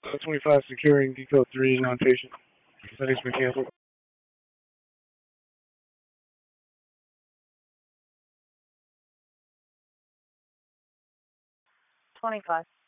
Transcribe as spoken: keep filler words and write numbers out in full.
Uh, twenty-five securing decode three non-patient. Study's been canceled. twenty-five.